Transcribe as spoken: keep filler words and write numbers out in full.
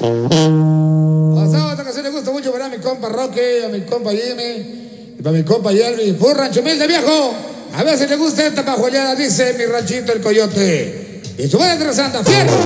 Pasado, esta canción le gusta mucho para mi compa Roque, a mi compa Jimmy y para mi compa Yelvi. Fue rancho humilde, viejo. A veces le gusta esta pajueleada, dice mi ranchito el coyote. Y su madre Santa, fierro.